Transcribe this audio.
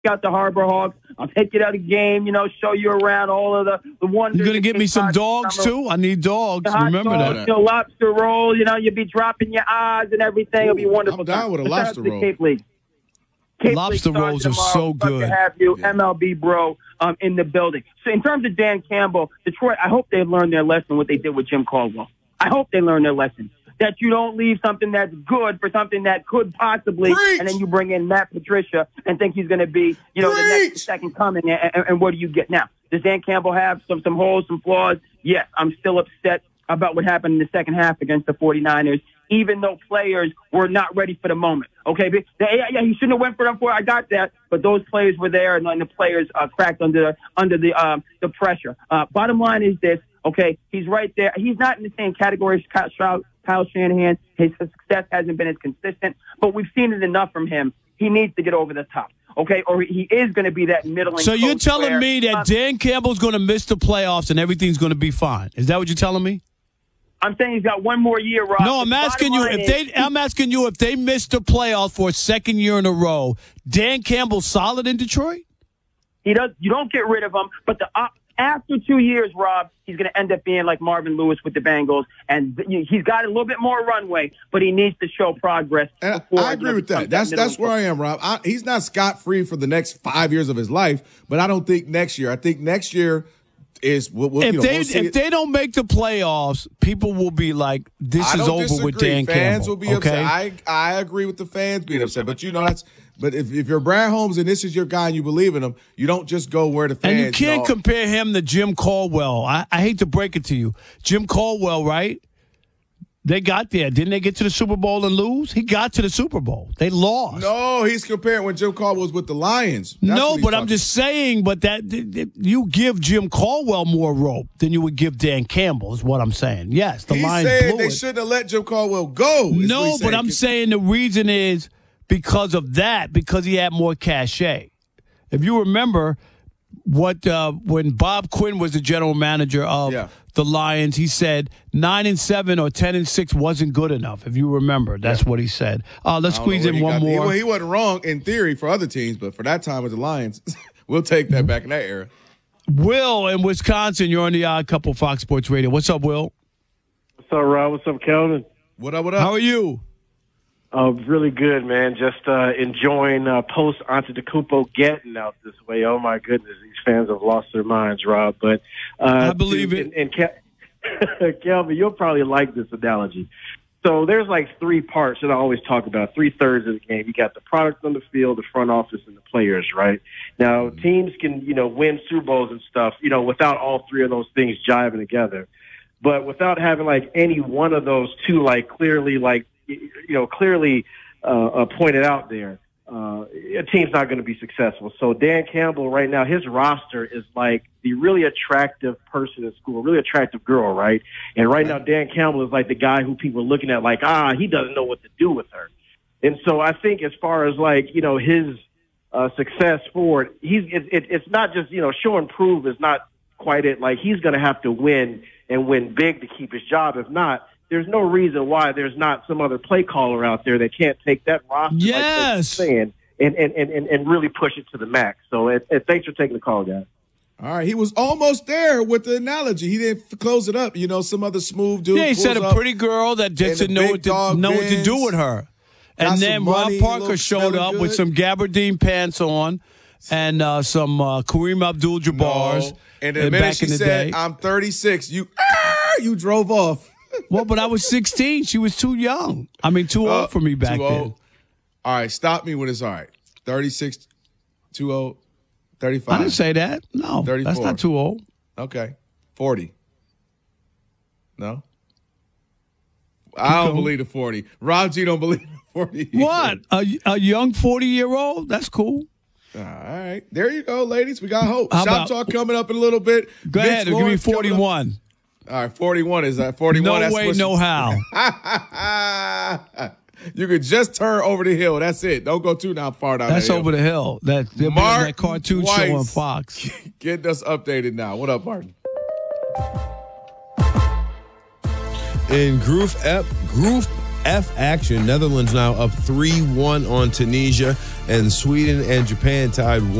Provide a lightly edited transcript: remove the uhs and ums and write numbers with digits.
out the Harbor Hawks. I'll take you to the game, show you around all of the wonders. You're going to get me some dogs, too? I need dogs. Remember that. Lobster roll, you'll be dropping your eyes and everything. It'll be wonderful. I'm down with a lobster roll. Cape League. Lobster rolls are so good. To have you, MLB bro, in the building. So in terms of Dan Campbell, Detroit, I hope they learned their lesson, what they did with Jim Caldwell. I hope they learned their lesson. That you don't leave something that's good for something that could possibly, and then you bring in Matt Patricia and think he's going to be, the next second coming. And what do you get now? Does Dan Campbell have some holes, some flaws? Yes, I'm still upset about what happened in the second half against the 49ers, even though players were not ready for the moment. Okay, he shouldn't have went for them. I got that, but those players were there, and the players cracked under the pressure. Bottom line is this. Okay, he's right there. He's not in the same category as Kyle Shanahan. His success hasn't been as consistent, but we've seen it enough from him. He needs to get over the top, okay? Or he is going to be that middling. So you're telling me that Dan Campbell's going to miss the playoffs and everything's going to be fine? Is that what you're telling me? I'm saying he's got one more year, Rob. No, I'm asking you if they miss the playoffs for a second year in a row. Dan Campbell's solid in Detroit. He does. You don't get rid of him, but after 2 years, Rob, he's going to end up being like Marvin Lewis with the Bengals, and he's got a little bit more runway, but he needs to show progress. And I agree with that. That's where I am, Rob. He's not scot-free for the next 5 years of his life, but I don't think next year. I think next year is if they don't make the playoffs, people will be like, "This is over with Dan Campbell." Fans will be upset. I agree with the fans being upset, but that's. But if you're Brad Holmes and this is your guy and you believe in him, you don't just go where the fans. And you can't compare him to Jim Caldwell. I hate to break it to you, Jim Caldwell, right? They got there. Didn't they get to the Super Bowl and lose? He got to the Super Bowl. They lost. No, he's comparing when Jim Caldwell was with the Lions. But I'm just saying, that you give Jim Caldwell more rope than you would give Dan Campbell is what I'm saying. Yes, the Lions blew it. He's saying they shouldn't have let Jim Caldwell go. No, but I'm saying the reason is because of that, because he had more cachet. If you remember when Bob Quinn was the general manager of the Lions, he said 9-7 or 10-6 wasn't good enough. If you remember, that's what he said. Let's squeeze in one more. He wasn't wrong in theory for other teams, but for that time with the Lions, we'll take that back in that era. Will in Wisconsin, you're on the Odd Couple Fox Sports Radio. What's up, Will? What's up, Rob? What's up, Kelvin? What up? How are you? Really good, man. Just enjoying post-Antetokounmpo getting out this way. Oh, my goodness. These fans have lost their minds, Rob. But I believe it. And Kelvin, you'll probably like this analogy. So there's like three parts that I always talk about, 3/3 of the game. You got the product on the field, the front office, and the players, right? Now, teams can, win Super Bowls and stuff, without all three of those things jiving together. But without having, like, any one of those two, like, clearly pointed out there, a team's not going to be successful. So Dan Campbell right now, his roster is like the really attractive person in school, really attractive girl, right? And right now Dan Campbell is like the guy who people are looking at like, he doesn't know what to do with her. And so I think as far as like, his success forward, it's not just, show and prove is not quite it. Like he's going to have to win and win big to keep his job. If not, there's no reason why there's not some other play caller out there that can't take that roster and really push it to the max. So thanks for taking the call, guys. All right, he was almost there with the analogy. He didn't close it up. Some other smooth dude. Yeah, he said a pretty girl that just didn't know what to do with her. And then Rob Parker showed up with some gabardine pants on and some Kareem Abdul-Jabbars. No. And the minute she said, I'm 36, you drove off. Well, but I was 16. She was too young. Too old for me back then. All right, stop me when it's all right. 36, too old, 35. I didn't say that. No, 34. That's not too old. Okay, 40. No? I don't believe the 40. Rob G don't believe the 40. What? A young 40-year-old? That's cool. All right. There you go, ladies. We got hope. Shop Talk coming up in a little bit. Go ahead. Give me 41. All right, 41 is that 41? No way, no how. You could just turn over the hill. That's it. Don't go too far down. That's over the hill. That cartoon show on Fox. Getting us updated now. What up, Martin? In Groove F action. Netherlands now up 3-1 on Tunisia, and Sweden and Japan tied